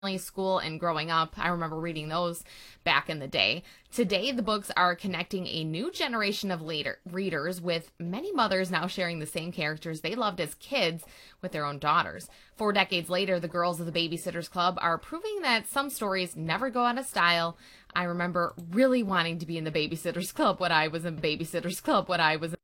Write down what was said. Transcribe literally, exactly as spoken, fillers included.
School and growing up. I remember reading those back in the day. Today, the books are connecting a new generation of later readers, with many mothers now sharing the same characters they loved as kids with their own daughters. Four decades later, the girls of the Babysitters Club are proving that some stories never go out of style. I remember really wanting to be in the Babysitters Club when I was in Babysitters Club when I was